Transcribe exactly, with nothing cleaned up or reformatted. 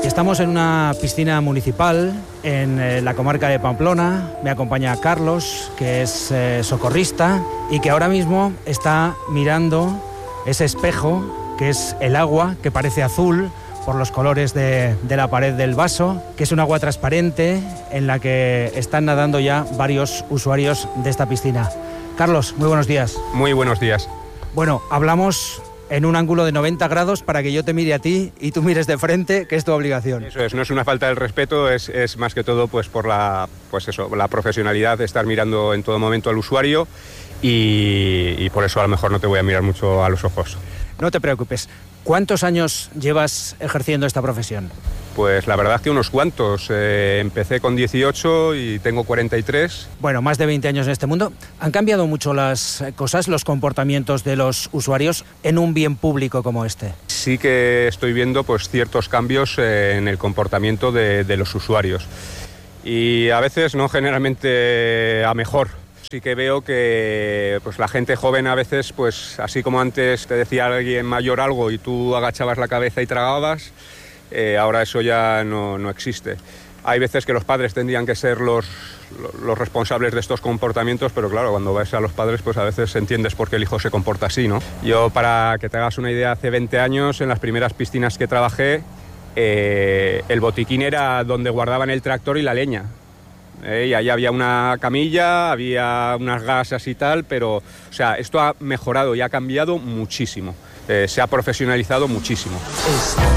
Estamos en una piscina municipal en eh, la comarca de Pamplona. Me acompaña Carlos, que es eh, socorrista y que ahora mismo está mirando ese espejo, que es el agua, que parece azul por los colores de, de la pared del vaso, que es un agua transparente en la que están nadando ya varios usuarios de esta piscina. Carlos, muy buenos días. Muy buenos días. Bueno, hablamos en un ángulo de noventa grados para que yo te mire a ti y tú mires de frente, que es tu obligación. Eso es, no es una falta del respeto, es, es más que todo pues por la, pues eso, la profesionalidad de estar mirando en todo momento al usuario y, y por eso a lo mejor no te voy a mirar mucho a los ojos. No te preocupes. ¿Cuántos años llevas ejerciendo esta profesión? Pues la verdad que unos cuantos. Eh, empecé con dieciocho y tengo cuarenta y tres. Bueno, más de veinte años en este mundo. ¿Han cambiado mucho las cosas, los comportamientos de los usuarios en un bien público como este? Sí que estoy viendo pues ciertos cambios eh, en el comportamiento de, de los usuarios. Y a veces no generalmente a mejor. Sí que veo que pues la gente joven a veces, pues así como antes te decía alguien mayor algo y tú agachabas la cabeza y tragabas, eh, ahora eso ya no, no existe. Hay veces que los padres tendrían que ser los, los responsables de estos comportamientos, pero claro, cuando ves a los padres, pues a veces entiendes por qué el hijo se comporta así, ¿no? Yo, para que te hagas una idea, hace veinte años, en las primeras piscinas que trabajé, eh, el botiquín era donde guardaban el tractor y la leña. Eh, y ahí había una camilla, había unas gasas y tal, pero o sea, esto ha mejorado y ha cambiado muchísimo. Eh, se ha profesionalizado muchísimo.